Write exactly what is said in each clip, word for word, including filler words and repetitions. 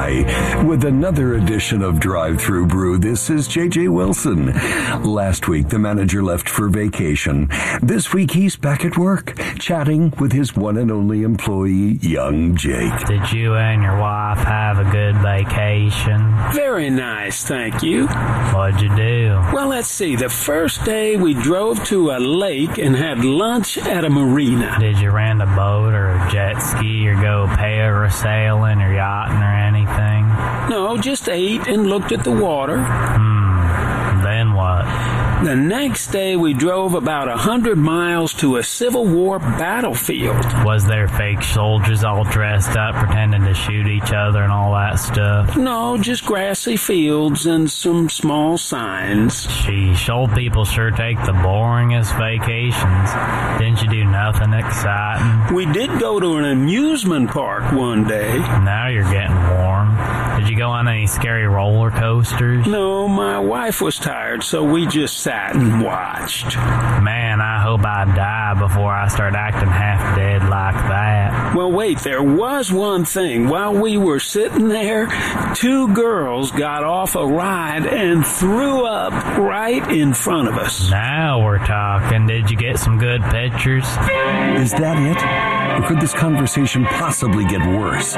Hi, with another edition of Drive Through Brew. This is J J Wilson. Last week, the manager left for vacation. This week, he's back at work, chatting with his one and only employee, young Jake. Did you and your wife have a good vacation? Very nice, thank you. What'd you do? Well, let's see. The first day, we drove to a lake and had lunch at a marina. Did you rent a boat or a jet ski or go parasailing or yachting or anything? No, just ate and looked at the water. Hmm. Then what? The next day, we drove about a hundred miles to a Civil War battlefield. Was there fake soldiers all dressed up pretending to shoot each other and all that stuff? No, just grassy fields and some small signs. Sheesh, old people sure take the boringest vacations. Didn't you do nothing exciting? We did go to an amusement park one day. Now you're getting warm. Did you go on any scary roller coasters? No, my wife was tired, so we just sat and watched. Man, I hope I die before I start acting half dead like that. Well, wait, there was one thing. While we were sitting there, two girls got off a ride and threw up right in front of us. Now we're talking. Did you get some good pictures? Is that it? Or could this conversation possibly get worse?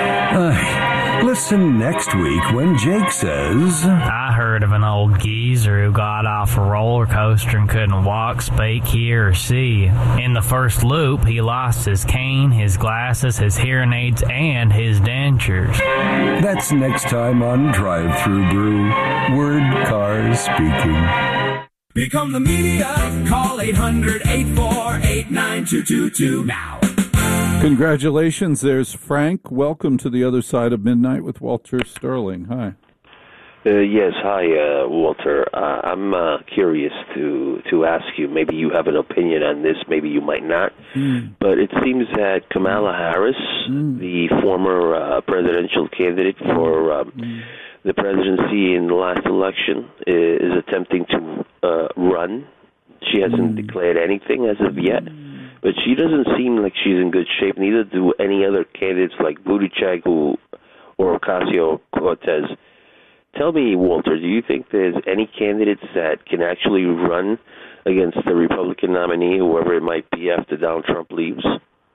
Uh, listen next week when Jake says... I heard of an old geezer who got off a roller coaster and couldn't walk, speak, hear, or see. In the first loop, he lost his cane, his glasses, his hearing aids, and his dentures. That's next time on Drive Through Brew. Word Cars Speaking. Become the media. Call eight hundred, eight four eight, nine two two two now. Congratulations. There's Frank. Welcome to the other side of midnight with Walter Sterling. Hi. Uh, yes, hi, uh, Walter. Uh, I'm uh, curious to to ask you. Maybe you have an opinion on this. Maybe you might not. Mm. But it seems that Kamala Harris, mm. the former uh, presidential candidate for um, mm. the presidency in the last election, is, is attempting to uh, run. She hasn't mm. declared anything as of yet. But she doesn't seem like she's in good shape. Neither do any other candidates like Buttigieg who, or Ocasio-Cortez. Tell me, Walter, do you think there's any candidates that can actually run against the Republican nominee, whoever it might be, after Donald Trump leaves?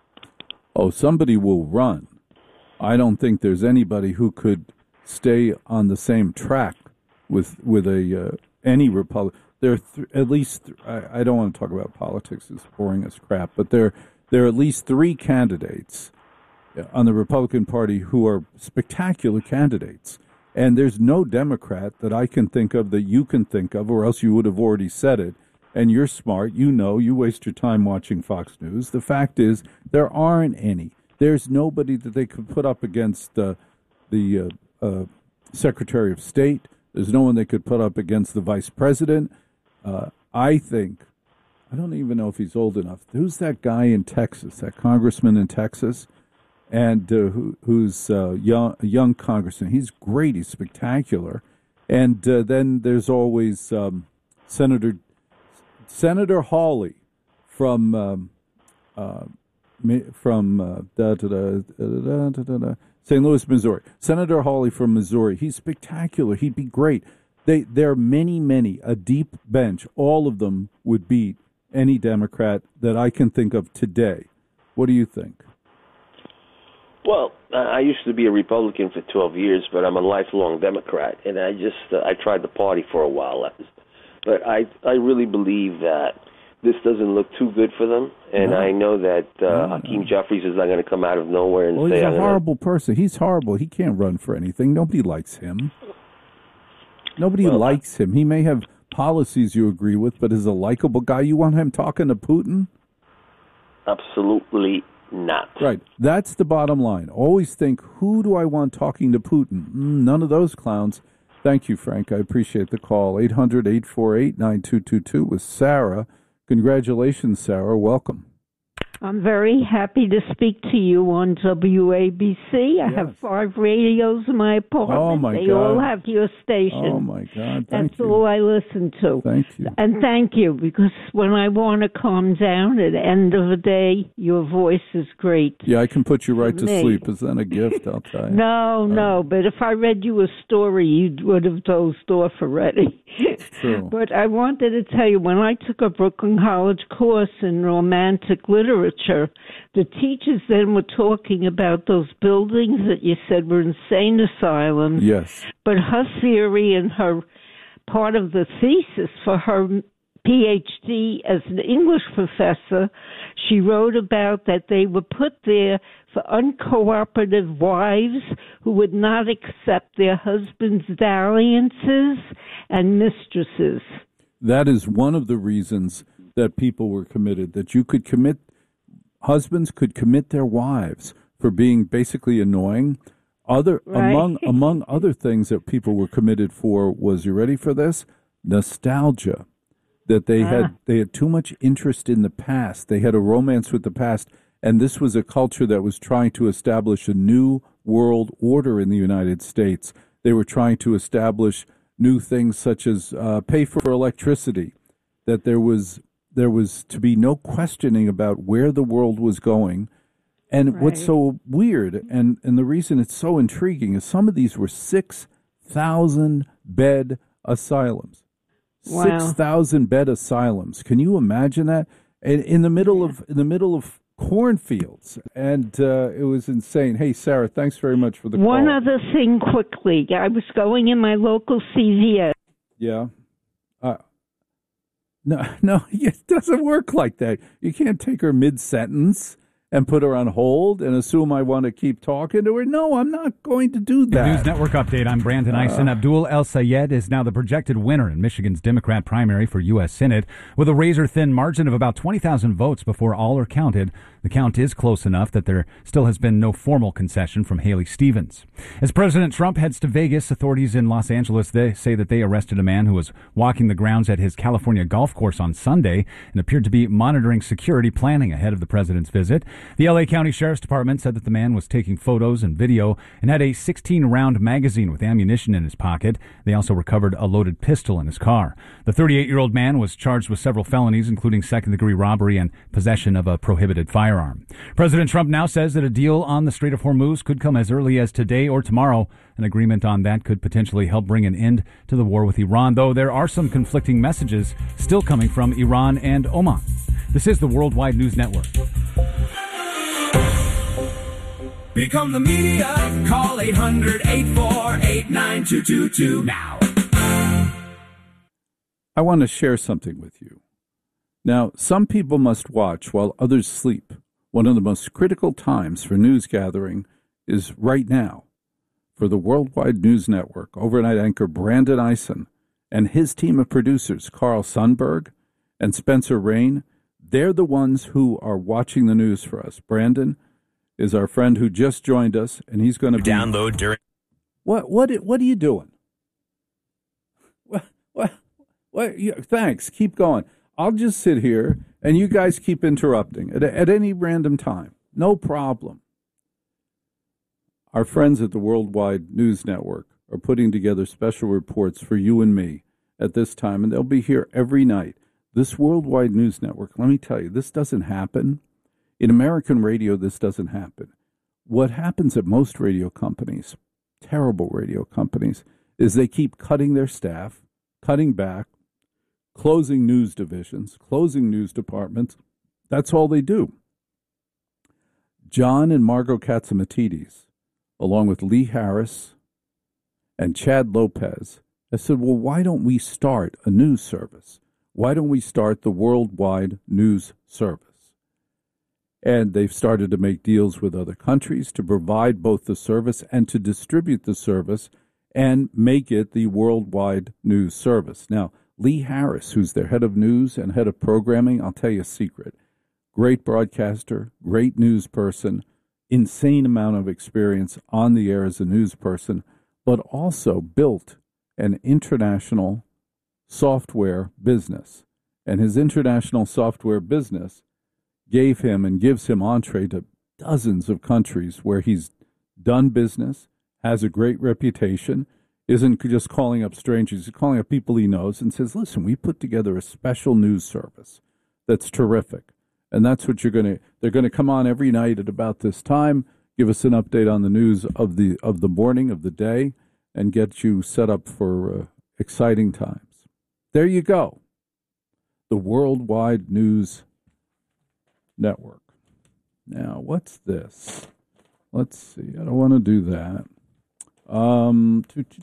Oh, somebody will run. I don't think there's anybody who could stay on the same track with with a uh, any Republican. There are th- at least, th- I, I don't want to talk about politics, it's boring as crap, but there, there are at least three candidates on the Republican Party who are spectacular candidates. And there's no Democrat that I can think of that you can think of, or else you would have already said it. And you're smart, you know, you waste your time watching Fox News. The fact is, there aren't any. There's nobody that they could put up against uh, the uh, uh, Secretary of State. There's no one they could put up against the Vice President. Uh, I think, I don't even know if he's old enough. Who's that guy in Texas, that congressman in Texas, and uh, who, who's uh, young, a young congressman? He's great. He's spectacular. And uh, then there's always um, Senator Senator Hawley from um, uh, from uh, da, da, da, da, da, da, da, Saint Louis, Missouri. Senator Hawley from Missouri. He's spectacular. He'd be great. They, there are many, many, a deep bench. All of them would beat any Democrat that I can think of today. What do you think? Well, uh, I used to be a Republican for twelve years, but I'm a lifelong Democrat, and I just uh, I tried the party for a while. But I I really believe that this doesn't look too good for them, and no. I know that uh, no, Hakeem no. Jeffries is not going to come out of nowhere and well, say... he's a I'm horrible gonna... person. He's horrible. He can't run for anything. Nobody likes him. Nobody well, likes him. He may have policies you agree with, but as a likable guy, you want him talking to Putin? Absolutely not. Right. That's the bottom line. Always think, who do I want talking to Putin? Mm, none of those clowns. Thank you, Frank. I appreciate the call. eight hundred, eight four eight, nine two two two with Sarah. Congratulations, Sarah. Welcome. I'm very happy to speak to you on W A B C. I Yes. have five radios in my apartment. Oh, my they God. all have your station. Oh, my God. Thank That's you. all I listen to. Thank you. And thank you, because when I want to calm down at the end of the day, your voice is great. Yeah, I can put you right to Me. sleep. Is that a gift? I'll tell you. No, no, but if I read you a story, you would have dozed off already. True. But I wanted to tell you, when I took a Brooklyn College course in romantic literature, the teachers then were talking about those buildings that you said were insane asylums. Yes. But her theory and her part of the thesis for her P H D as an English professor, she wrote about that they were put there for uncooperative wives who would not accept their husbands' dalliances and mistresses. That is one of the reasons that people were committed, that you could commit, husbands could commit their wives for being basically annoying. Other Right. among among other things that people were committed for was, you ready for this? Nostalgia. That they Ah. had they had too much interest in the past. They had a romance with the past, and this was a culture that was trying to establish a new world order in the United States. They were trying to establish new things such as uh, pay for electricity. That there was there was to be no questioning about where the world was going. And what's Right. so weird, and, and the reason it's so intriguing, is some of these were six thousand bed asylums. Wow. six thousand bed asylums. Can you imagine that? In, in the middle of in the middle of cornfields, and uh, it was insane. Hey, Sarah, thanks very much for the One call. other thing quickly. I was going in my local C V S. Yeah. Uh, no, no, it doesn't work like that. You can't take her mid-sentence and put her on hold and assume I want to keep talking to her. No, I'm not going to do that. News Network update. I'm Brandon Eisen. Abdul El Sayed is now the projected winner in Michigan's Democrat primary for U S Senate with a razor-thin margin of about twenty thousand votes before all are counted. The count is close enough that there still has been no formal concession from Haley Stevens. As President Trump heads to Vegas, authorities in Los Angeles they say that they arrested a man who was walking the grounds at his California golf course on Sunday and appeared to be monitoring security planning ahead of the president's visit. The L A County Sheriff's Department said that the man was taking photos and video and had a sixteen round magazine with ammunition in his pocket. They also recovered a loaded pistol in his car. The thirty-eight-year-old man was charged with several felonies, including second-degree robbery and possession of a prohibited firearm. President Trump now says that a deal on the Strait of Hormuz could come as early as today or tomorrow. An agreement on that could potentially help bring an end to the war with Iran, though there are some conflicting messages still coming from Iran and Oman. This is the Worldwide News Network. Become the media. Call eight hundred, eight four eight, nine two two two now. I want to share something with you. Now, some people must watch while others sleep. One of the most critical times for news gathering is right now. For the Worldwide News Network, overnight anchor Brandon Eisen and his team of producers, Carl Sundberg and Spencer Rain, they're the ones who are watching the news for us. Brandon is our friend who just joined us, and he's going to be... Download during... What, what, what are you doing? What, what, what, you, thanks, keep going. I'll just sit here, and you guys keep interrupting at, at any random time. No problem. Our friends at the Worldwide News Network are putting together special reports for you and me at this time, and they'll be here every night. This Worldwide News Network, let me tell you, this doesn't happen. In American radio, this doesn't happen. What happens at most radio companies, terrible radio companies, is they keep cutting their staff, cutting back, closing news divisions, closing news departments. That's all they do. John and Margot Katzimatidis, along with Lee Harris and Chad Lopez, I said, well, why don't we start a news service? Why don't we start the Worldwide News Service? And they've started to make deals with other countries to provide both the service and to distribute the service and make it the Worldwide News Service. Now, Lee Harris, who's their head of news and head of programming, I'll tell you a secret. Great broadcaster, great news person, insane amount of experience on the air as a news person, but also built an international software business. And his international software business gave him and gives him entree to dozens of countries where he's done business, has a great reputation, isn't just calling up strangers, he's calling up people he knows and says, listen, we put together a special news service that's terrific. And that's what you're going to, they're going to come on every night at about this time, give us an update on the news of the of the morning, of the day, and get you set up for uh, exciting times. There you go. The Worldwide News Network. Now, what's this? Let's see. I don't want to do that. Um,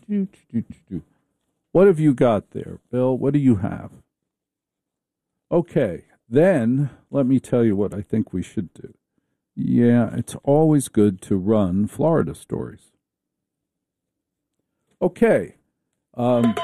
what have you got there, Bill? What do you have? Okay, then let me tell you what I think we should do. Yeah, it's always good to run Florida stories. Okay. Um,